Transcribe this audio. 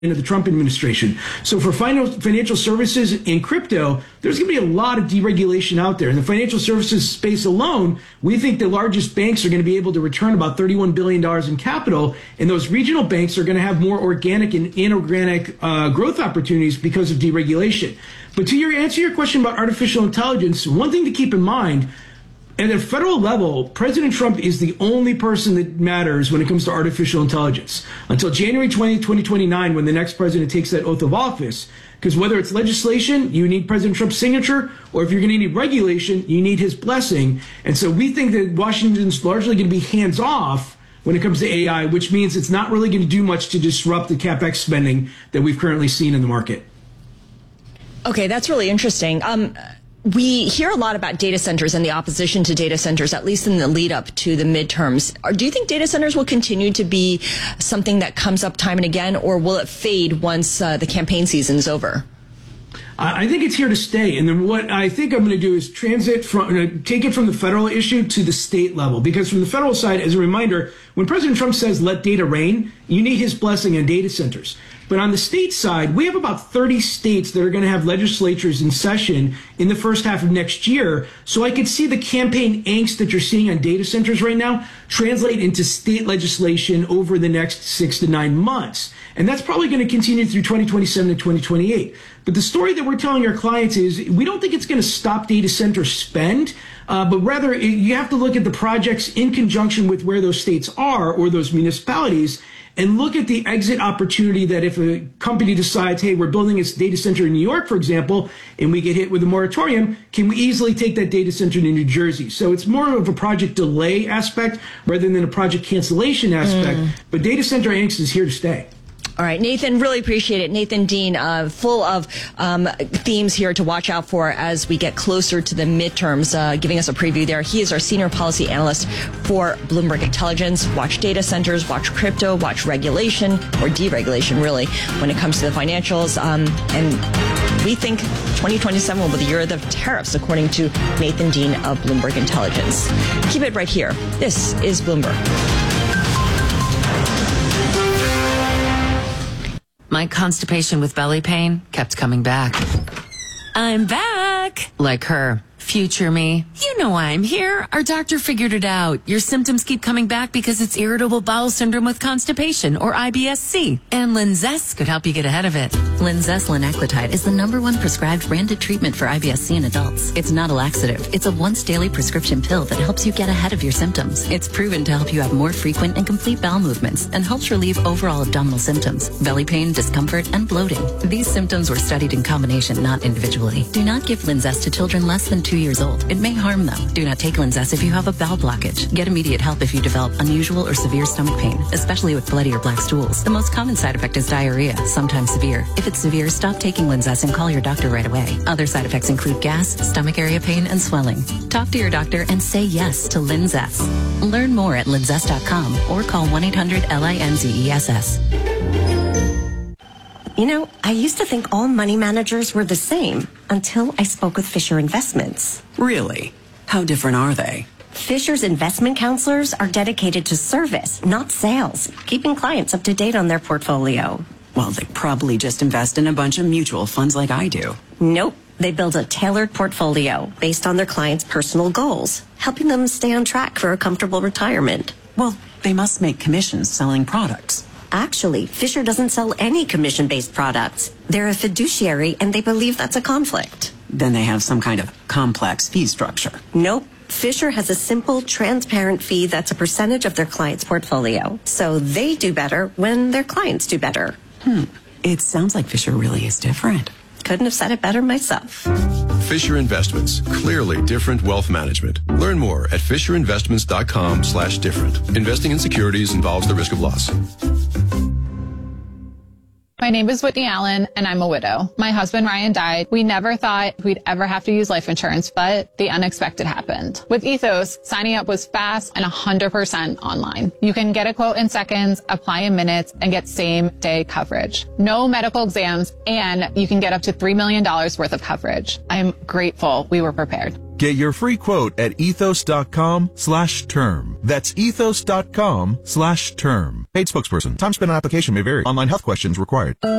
into the Trump administration. So for financial services and crypto, there's going to be a lot of deregulation out there. In the financial services space alone, we think the largest banks are going to be able to return about $31 billion in capital, and those regional banks are going to have more organic and inorganic growth opportunities because of deregulation. But to answer your question about artificial intelligence, one thing to keep in mind, at a federal level, President Trump is the only person that matters when it comes to artificial intelligence until January 20, 2029, when the next president takes that oath of office. Because whether it's legislation, you need President Trump's signature, or if you're going to need regulation, you need his blessing. And so we think that Washington's largely going to be hands off when it comes to AI, which means it's not really going to do much to disrupt the CapEx spending that we've currently seen in the market. Okay, that's really interesting. We hear a lot about data centers and the opposition to data centers, at least in the lead up to the midterms. Do you think data centers will continue to be something that comes up time and again, or will it fade once the campaign season is over? I think it's here to stay. And then what I think I'm going to do is take it from the federal issue to the state level. Because from the federal side, as a reminder, when President Trump says, let data reign, you need his blessing on data centers. But on the state side, we have about 30 states that are going to have legislatures in session in the first half of next year. So I could see the campaign angst that you're seeing on data centers right now translate into state legislation over the next 6 to 9 months. And that's probably going to continue through 2027 to 2028. But the story that we're telling our clients is we don't think it's going to stop data center spend, but rather you have to look at the projects in conjunction with where those states are or those municipalities, and look at the exit opportunity that if a company decides, hey, we're building a data center in New York, for example, and we get hit with a moratorium, can we easily take that data center to New Jersey? So it's more of a project delay aspect rather than a project cancellation aspect. But data center angst is here to stay. All right, Nathan, really appreciate it. Nathan Dean, full of themes here to watch out for as we get closer to the midterms, giving us a preview there. He is our senior policy analyst for Bloomberg Intelligence. Watch data centers, watch crypto, watch regulation or deregulation, really, when it comes to the financials. And we think 2027 will be the year of the tariffs, according to Nathan Dean of Bloomberg Intelligence. Keep it right here. This is Bloomberg. My constipation with belly pain kept coming back. I'm back! Like her. Future me. You know why I'm here. Our doctor figured it out. Your symptoms keep coming back because it's irritable bowel syndrome with constipation, or IBS-C. And Linzess could help you get ahead of it. Linzess linaclotide is the #1 prescribed branded treatment for IBS-C in adults. It's not a laxative. It's a once-daily prescription pill that helps you get ahead of your symptoms. It's proven to help you have more frequent and complete bowel movements and helps relieve overall abdominal symptoms, belly pain, discomfort, and bloating. These symptoms were studied in combination, not individually. Do not give Linzess to children less than 2 years old. It may harm them. Do not take Linzess if you have a bowel blockage. Get immediate help if you develop unusual or severe stomach pain, especially with bloody or black stools. The most common side effect is diarrhea, sometimes severe. If it's severe, stop taking Linzess and call your doctor right away. Other side effects include gas, stomach area pain, and swelling. Talk to your doctor and say yes to Linzess. Learn more at linzess.com or call 1-800-LINZESS. You know, I used to think all money managers were the same until I spoke with Fisher Investments. Really? How different are they? Fisher's investment counselors are dedicated to service, not sales, keeping clients up to date on their portfolio. Well, they probably just invest in a bunch of mutual funds like I do. Nope. They build a tailored portfolio based on their clients' personal goals, helping them stay on track for a comfortable retirement. Well, they must make commissions selling products. Actually, Fisher doesn't sell any commission-based products. They're a fiduciary, and they believe that's a conflict. Then they have some kind of complex fee structure. Nope. Fisher has a simple, transparent fee that's a percentage of their client's portfolio. So they do better when their clients do better. It sounds like Fisher really is different. Couldn't have said it better myself. Fisher Investments. Clearly different wealth management. Learn more at fisherinvestments.com/different. Investing in securities involves the risk of loss. My name is Whitney Allen, and I'm a widow. My husband, Ryan, died. We never thought we'd ever have to use life insurance, but the unexpected happened. With Ethos, signing up was fast and 100% online. You can get a quote in seconds, apply in minutes, and get same-day coverage. No medical exams, and you can get up to $3 million worth of coverage. I'm grateful we were prepared. Get your free quote at ethos.com/term. That's ethos.com/term. Paid spokesperson. Time spent on application may vary. Online health questions required.